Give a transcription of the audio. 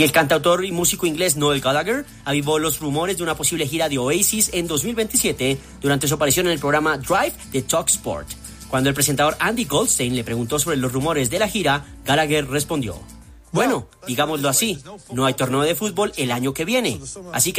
Y el cantautor y músico inglés Noel Gallagher avivó los rumores de una posible gira de Oasis en 2027 durante su aparición en el programa Drive de TalkSport. Cuando el presentador Andy Goldstein le preguntó sobre los rumores de la gira, Gallagher respondió: bueno, digámoslo así, no hay torneo de fútbol el año que viene, así que